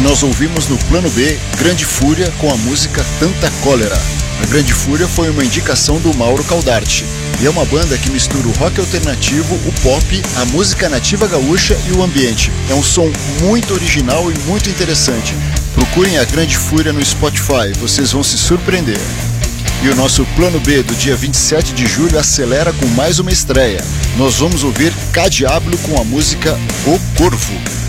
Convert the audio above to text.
nós ouvimos no Plano B Grande Fúria com a música Tanta Cólera. A Grande Fúria foi uma indicação do Mauro Caldarte e é uma banda que mistura o rock alternativo, o pop, a música nativa gaúcha e o ambiente. É um som muito original e muito interessante. Procurem a Grande Fúria no Spotify, vocês vão se surpreender. E o nosso Plano B do dia 27 de julho acelera com mais uma estreia. Nós vamos ouvir K Diablo com a música O Corvo.